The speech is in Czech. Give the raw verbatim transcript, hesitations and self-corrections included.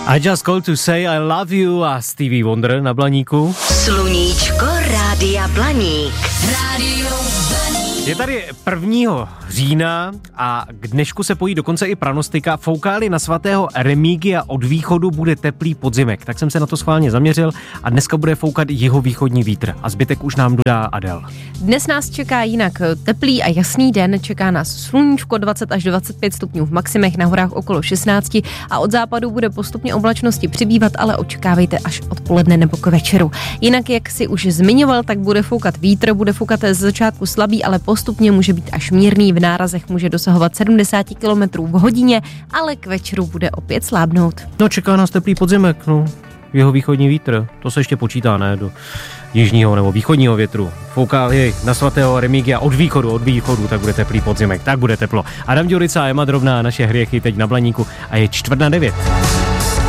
I just called to say I love you a Stevie Wonder na Blaníku. Sluníčko Rádia Blaník. Rádio Blaník. Je tady prvního října a k dnešku se pojí dokonce i pranostika. Fouká-li na svatého Remigia od východu, bude teplý podzimek. Tak jsem se na to schválně zaměřil a dneska bude foukat jihovýchodní vítr a zbytek už nám dodá Adel. Dnes nás čeká jinak teplý a jasný den, čeká nás sluníčko dvacet až dvacet pět stupňů v maximech, na horách okolo šestnáct a od západu bude postupně oblačnosti přibývat, ale očekávejte až odpoledne nebo k večeru. Jinak, jak si už zmiňoval, tak bude foukat vítr, bude foukat z začátku slabý, ale postupně může být až mírný, v nárazech může dosahovat sedmdesát kilometrů v hodině, ale k večeru bude opět slábnout. No, čeká nás teplý podzimek, no. Jihovýchodní vítr, to se ještě počítá, ne, do jižního nebo východního větru. Fouká jej na svatého Remigia od východu, od východu, tak bude teplý podzimek, tak bude teplo. Adam Ďurica a Emma Drobná, naše hriechy teď na Blaníku a je čtvrt na devět.